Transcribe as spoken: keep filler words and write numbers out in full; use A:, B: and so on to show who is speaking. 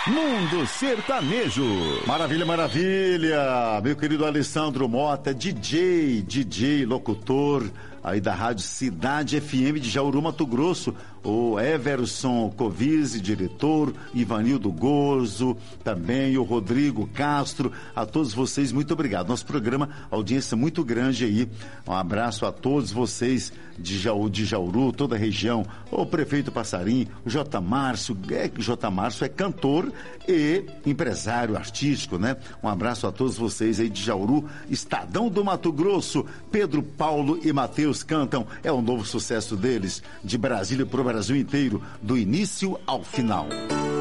A: Mundo Sertanejo.
B: Maravilha, maravilha. Meu querido Alessandro Mota, D J, D J, locutor aí da Rádio Cidade F M de Jauru, Mato Grosso. O Everson Covise, diretor, Ivanildo Gozo, também o Rodrigo Castro, a todos vocês, muito obrigado. Nosso programa, audiência muito grande aí. Um abraço a todos vocês de Jauru, de Jauru, toda a região. O prefeito Passarim, o J. Márcio, é, J. Márcio é cantor e empresário artístico, né? Um abraço a todos vocês aí de Jauru, Estadão do Mato Grosso. Pedro, Paulo e Matheus cantam, é o novo sucesso deles, de Brasília pro Brasil inteiro, do início ao final.